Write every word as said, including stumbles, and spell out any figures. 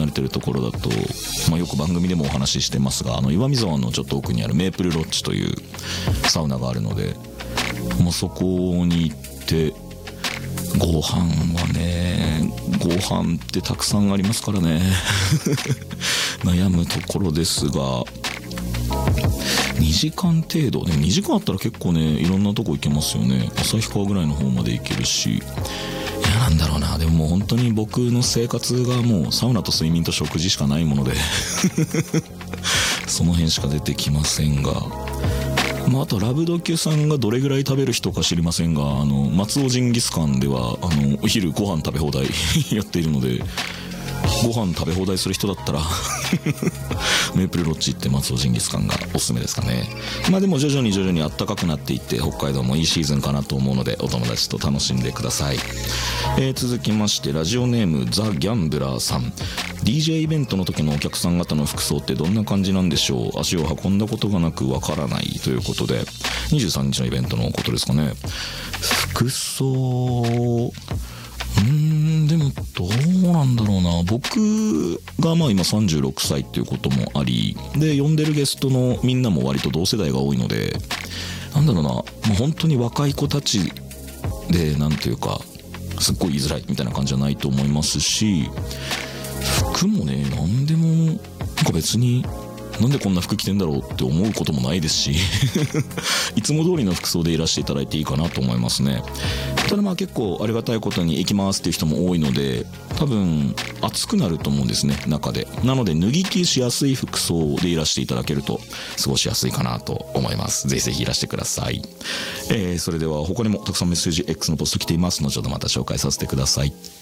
離れてるところだと、まあ、よく番組でもお話ししてますが、あの岩見沢のちょっと奥にあるメープルロッジというサウナがあるので、まあ、そこに行ってご飯はね、ご飯ってたくさんありますからね悩むところですが、にじかん程度でもにじかんあったら結構ね、いろんなとこ行けますよね。旭川ぐらいの方まで行けるし、いやなんだろうな、でももう本当に僕の生活がもうサウナと睡眠と食事しかないものでその辺しか出てきませんが、まあ、あとラブドキュさんがどれぐらい食べる人か知りませんが、あの松尾ジンギスカンではあのお昼ご飯食べ放題やっているので、ご飯食べ放題する人だったらメープルロッジ行って松尾ジンギスカンがおすすめですかね。まあでも徐々に徐々に暖かくなっていって、北海道もいいシーズンかなと思うので、お友達と楽しんでください。えー、続きましてラジオネームザ・ギャンブラーさん。 ディージェー イベントの時のお客さん方の服装ってどんな感じなんでしょう。足を運んだことがなくわからないということで、にじゅうさんにちのイベントのことですかね。服装、うーんでもどうなんだろうな。僕がまあ今さんじゅうろくさいっていうこともありで、呼んでるゲストのみんなも割と同世代が多いので、なんだろうな、もう本当に若い子たちで、なんていうかすっごい言いづらいみたいな感じじゃないと思いますし、服もね、なんでもなんか別になんでこんな服着てんだろうって思うこともないですしいつも通りの服装でいらしていただいていいかなと思いますね。ただまあ結構ありがたいことに行きますっていう人も多いので、多分暑くなると思うんですね、中で。なので脱ぎ着しやすい服装でいらしていただけると過ごしやすいかなと思います。ぜひぜひいらしてください。えー、それでは他にもたくさんメッセージ X のポスト来ています。後ほどまた紹介させてください。